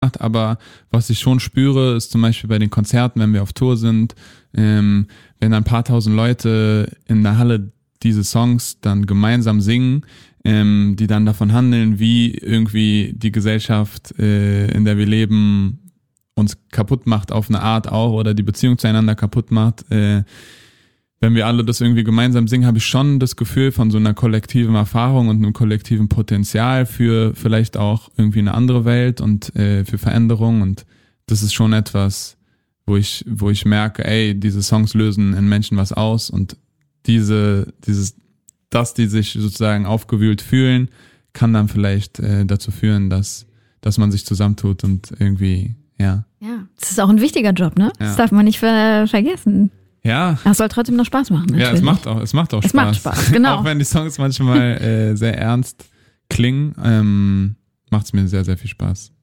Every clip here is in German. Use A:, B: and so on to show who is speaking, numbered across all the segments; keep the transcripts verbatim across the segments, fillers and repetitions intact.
A: aber was ich schon spüre, ist zum Beispiel bei den Konzerten, wenn wir auf Tour sind, ähm, wenn ein paar tausend Leute in der Halle diese Songs dann gemeinsam singen, ähm, die dann davon handeln, wie irgendwie die Gesellschaft, äh, in der wir leben, uns kaputt macht auf eine Art auch oder die Beziehung zueinander kaputt macht. Äh, wenn wir alle das irgendwie gemeinsam singen, habe ich schon das Gefühl von so einer kollektiven Erfahrung und einem kollektiven Potenzial für vielleicht auch irgendwie eine andere Welt und äh, für Veränderung, und das ist schon etwas, wo ich wo ich merke, ey, diese Songs lösen in Menschen was aus, und diese dieses dass die sich sozusagen aufgewühlt fühlen, kann dann vielleicht äh, dazu führen, dass dass man sich zusammentut und irgendwie, ja.
B: Ja, das ist auch ein wichtiger Job, ne?
A: Ja.
B: Das darf man nicht ver- vergessen.
A: Ja.
B: Das soll trotzdem noch Spaß machen, natürlich.
A: Ja, es macht auch, es macht auch
B: es
A: Spaß.
B: Macht Spaß, genau.
A: Auch wenn die Songs manchmal äh, sehr ernst klingen, ähm, macht es mir sehr, sehr viel Spaß.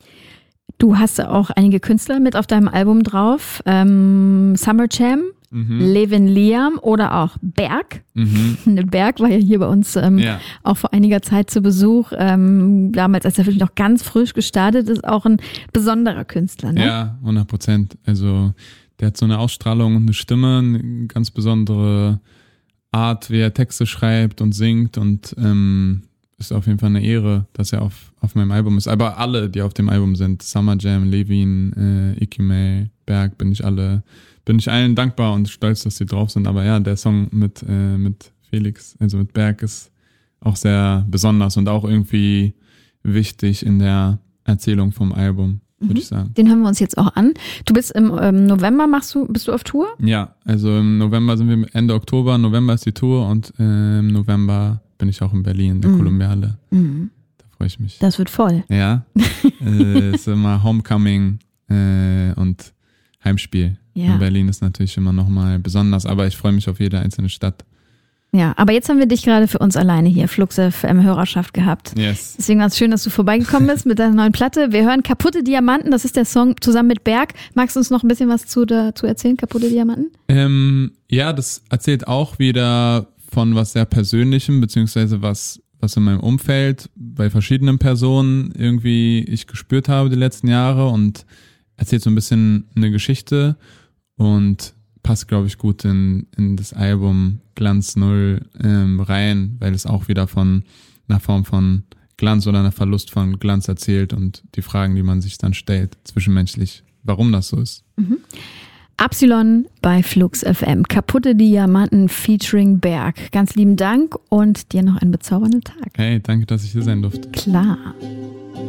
B: Du hast auch einige Künstler mit auf deinem Album drauf. Ähm, Summer Jam, mhm. Levin Liam oder auch Berg.
A: Mhm.
B: Berg war ja hier bei uns ähm, ja. auch vor einiger Zeit zu Besuch. Ähm, damals, als er wirklich noch ganz frisch gestartet ist, auch ein besonderer Künstler, ne?
A: Ja, hundert Prozent. Also der hat so eine Ausstrahlung und eine Stimme, eine ganz besondere Art, wie er Texte schreibt und singt, und ähm, ist auf jeden Fall eine Ehre, dass er auf, auf meinem Album ist. Aber alle, die auf dem Album sind, Summer Jam, Levin, äh, Ikimay, Berg, bin ich alle, bin ich allen dankbar und stolz, dass die drauf sind. Aber ja, der Song mit, äh, mit Felix, also mit Berg, ist auch sehr besonders und auch irgendwie wichtig in der Erzählung vom Album, würde mhm. ich sagen.
B: Den hören wir uns jetzt auch an. Du bist im ähm, November, machst du, bist du auf Tour?
A: Ja, also im November sind wir, Ende Oktober, November ist die Tour, und äh, im November bin ich auch in Berlin, in der mhm. Columbiale.
B: Mhm.
A: Da freue ich mich.
B: Das wird voll.
A: Ja, äh, ist immer Homecoming äh, und Heimspiel.
B: Ja.
A: In Berlin ist natürlich immer nochmal besonders, aber ich freue mich auf jede einzelne Stadt.
B: Ja, aber jetzt haben wir dich gerade für uns alleine hier, Flux F M Hörerschaft, gehabt.
A: Yes.
B: Deswegen war es schön, dass du vorbeigekommen bist mit deiner neuen Platte. Wir hören Kaputte Diamanten, das ist der Song zusammen mit Berg. Magst du uns noch ein bisschen was zu dazu erzählen, Kaputte Diamanten?
A: Ähm, ja, das erzählt auch wieder von was sehr Persönlichem, beziehungsweise was, was in meinem Umfeld bei verschiedenen Personen irgendwie ich gespürt habe die letzten Jahre, und erzählt so ein bisschen eine Geschichte und passt, glaube ich, gut in, in das Album Glanz Null ähm, rein, weil es auch wieder von einer Form von Glanz oder einer Verlust von Glanz erzählt und die Fragen, die man sich dann stellt, zwischenmenschlich, warum das so ist.
B: Mhm. Epsilon bei Flux F M. Kaputte Diamanten featuring Berg. Ganz lieben Dank und dir noch einen bezaubernden Tag.
A: Hey, danke, dass ich hier sein durfte.
B: Klar.